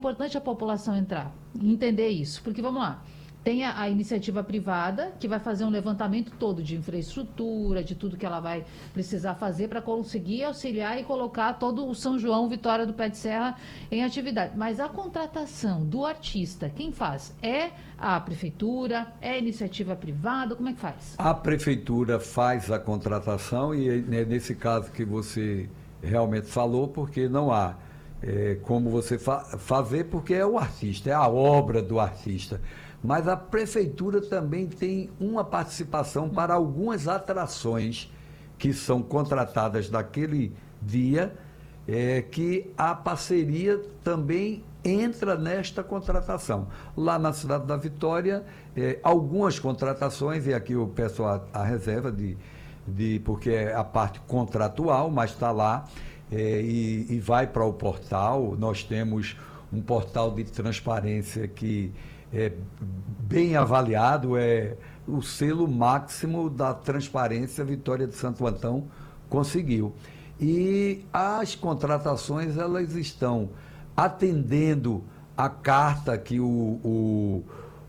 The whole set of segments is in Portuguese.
importante a população entrar e entender isso, porque vamos lá, tem a iniciativa privada que vai fazer um levantamento todo de infraestrutura, de tudo que ela vai precisar fazer para conseguir auxiliar e colocar todo o São João Vitória do Pé de Serra em atividade. Mas a contratação do artista, quem faz? É a prefeitura? É a iniciativa privada? Como é que faz? A prefeitura faz a contratação e é nesse caso que você realmente falou, porque não há como você fazer, porque é o artista, é a obra do artista. Mas a prefeitura também tem uma participação para algumas atrações que são contratadas naquele dia, que a parceria também entra nesta contratação. Lá na cidade da Vitória, algumas contratações, e aqui eu peço a reserva porque é a parte contratual, mas está lá, e vai para o portal. Nós temos um portal de transparência que é bem avaliado, é o selo máximo da transparência Vitória de Santo Antão conseguiu. E as contratações, elas estão atendendo a carta que o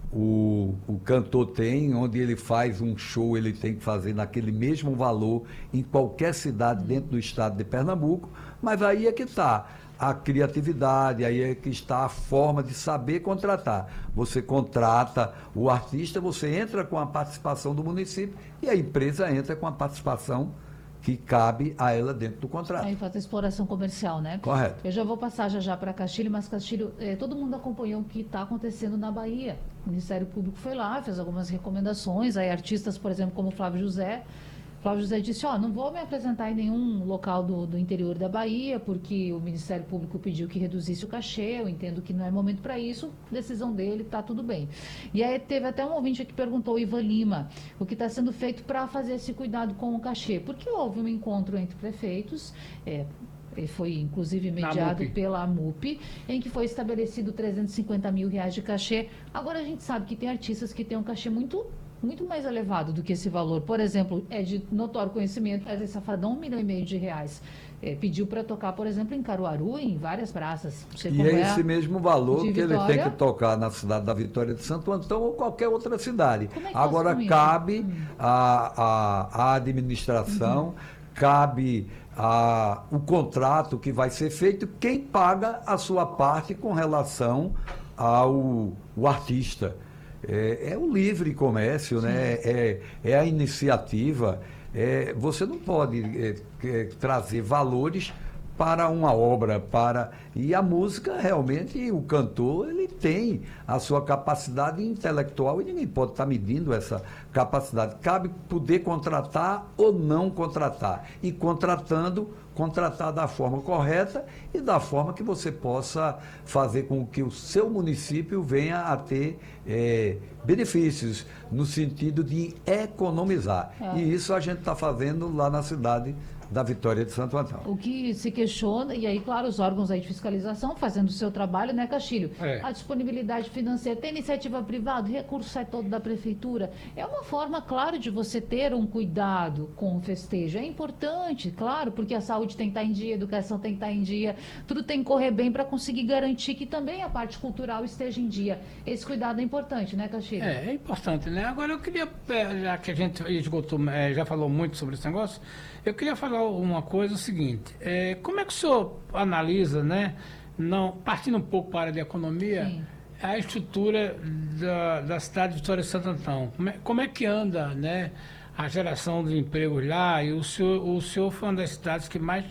cantor tem, onde ele faz um show, ele tem que fazer naquele mesmo valor em qualquer cidade dentro do estado de Pernambuco, mas aí é que está a criatividade, aí é que está a forma de saber contratar. Você contrata o artista, você entra com a participação do município e a empresa entra com a participação que cabe a ela dentro do contrato. Aí faz a exploração comercial, né? Correto. Eu já vou passar já para Castilho, mas Castilho, todo mundo acompanhou o que está acontecendo na Bahia. O Ministério Público foi lá, fez algumas recomendações, aí artistas, por exemplo, como Flávio José disse, não vou me apresentar em nenhum local do interior da Bahia, porque o Ministério Público pediu que reduzisse o cachê, eu entendo que não é momento para isso, decisão dele, tá tudo bem. E aí teve até um ouvinte que perguntou, o Ivan Lima, o que está sendo feito para fazer esse cuidado com o cachê, porque houve um encontro entre prefeitos, ele foi inclusive mediado pela MUP, em que foi estabelecido 350 mil reais de cachê. Agora a gente sabe que tem artistas que têm um cachê muito mais elevado do que esse valor. Por exemplo, é de notório conhecimento, Wesley Safadão, R$1,5 milhão de reais. Pediu para tocar, por exemplo, em Caruaru, em várias praças. E é esse mesmo valor que ele tem que tocar na cidade da Vitória de Santo Antão ou qualquer outra cidade. Agora cabe à administração, cabe o contrato que vai ser feito, quem paga a sua parte com relação ao artista. É o livre comércio, né? É a iniciativa. Você não pode trazer valores para uma obra, e a música realmente, o cantor, ele tem a sua capacidade intelectual e ninguém pode estar medindo essa capacidade. Cabe poder contratar ou não contratar, e contratar da forma correta e da forma que você possa fazer com que o seu município venha a ter benefícios, no sentido de economizar. E isso a gente está fazendo lá na cidade da Vitória de Santo Antão. O que se questiona, e aí, claro, os órgãos aí de fiscalização fazendo o seu trabalho, né, Castilho? A disponibilidade financeira, tem iniciativa privada, o recurso sai todo da prefeitura. É uma forma, claro, de você ter um cuidado com o festejo. É importante, claro, porque a saúde tem que estar em dia, a educação tem que estar em dia, tudo tem que correr bem para conseguir garantir que também a parte cultural esteja em dia. Esse cuidado é importante, né, Castilho? É importante, né? Agora eu queria, já que a gente esgotou, já falou muito sobre esse negócio, eu queria falar uma coisa, o seguinte, como é que o senhor analisa, né, partindo um pouco para a área de economia, sim, a estrutura da cidade de Vitória de Santo Antão? Como é que anda, né, a geração de empregos lá? E o senhor foi uma das cidades que mais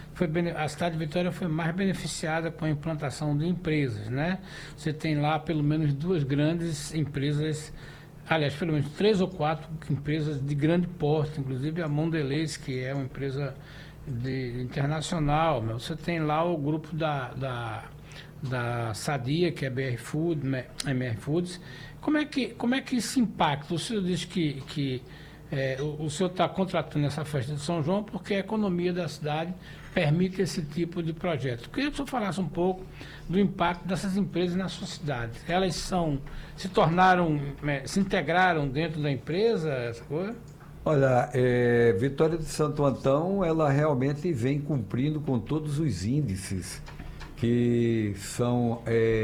a cidade de Vitória foi mais beneficiada com a implantação de empresas, né? Você tem lá pelo menos 2 grandes empresas, aliás, pelo menos 3 ou 4 empresas de grande porte, inclusive a Mondelez, que é uma empresa internacional. Você tem lá o grupo da Sadia, que é BR Foods. Como é que isso impacta? O senhor diz que o senhor está contratando essa festa de São João porque a economia da cidade permite esse tipo de projeto. Eu queria que o senhor falasse um pouco do impacto dessas empresas na sua cidade. Elas se integraram dentro da empresa, essa coisa? Olha, Vitória de Santo Antão, ela realmente vem cumprindo com todos os índices que são